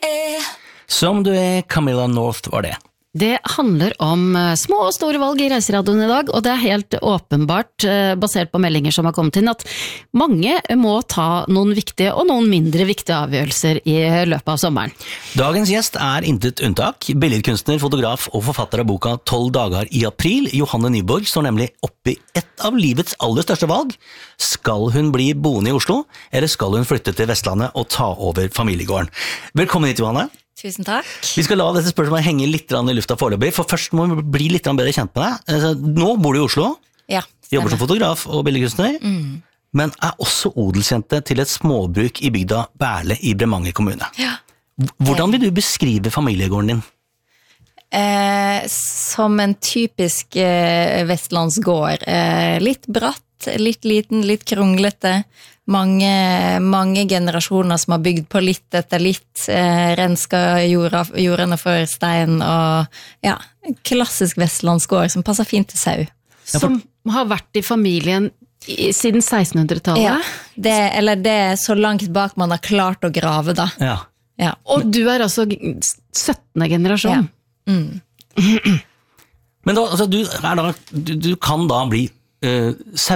Som du Camilla North var det. Det handler om små og store valg i reiseradioen i dag, og det helt åpenbart, basert på meldinger som har kommet inn, at mange må ta noen viktige og noen mindre viktige avgjørelser i løpet av sommeren. Dagens gjest intet unntak. Billedkunstner, fotograf og forfatter av boka 12 dager i april. Johanne Nyborg står nemlig oppe i et av livets aller største valg. Skal hun bli boende i Oslo, eller skal hun flytte til Vestlandet og ta over familiegården? Velkommen hit, Johanne. Tusen takk. Vi skal la dette spørsmålet henge litt i lufta foreløpig, for først må vi bli litt bedre kjent med deg. Nå bor du i Oslo, Ja, jobber som fotograf og billedkunstner, men også odelsjente til et småbruk i bygda Bærle i Bremanger kommune. Ja. Hvordan vil du beskrive familiegården din? Som en typisk vestlandsgård. Litt bratt, litt liten, litt kronglete. Mange generasjoner som har bygd på litt etter litt, renska jordene for stein, og ja, klassisk vestlandsgård som passer fint til sau. Som har vært i familien siden 1600-tallet? Ja, det så langt bak man har klart å grave da. Ja. Ja. Og du altså 17. generasjon? Ja. Men da, altså, du kan da bli